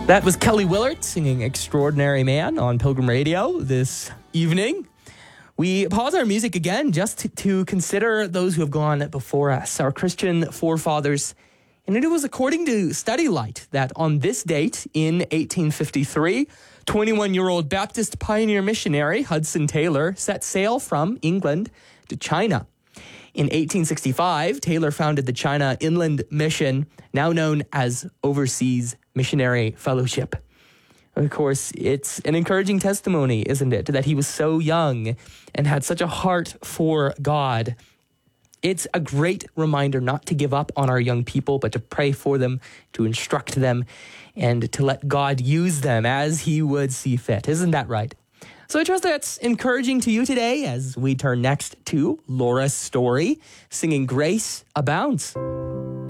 That was Kelly Willard singing Extraordinary Man on Pilgrim Radio this evening. We pause our music again just to consider those who have gone before us, our Christian forefathers. And it was according to Study Light that on this date in 1853, 21-year-old Baptist pioneer missionary Hudson Taylor set sail from England to China. In 1865, Taylor founded the China Inland Mission, now known as Overseas Missionary Fellowship. Of course, it's an encouraging testimony, isn't it, that he was so young and had such a heart for God. It's a great reminder not to give up on our young people, but to pray for them, to instruct them, and to let God use them as he would see fit. Isn't that right? So I trust that's encouraging to you today as we turn next to Laura's story, singing Grace Abounds.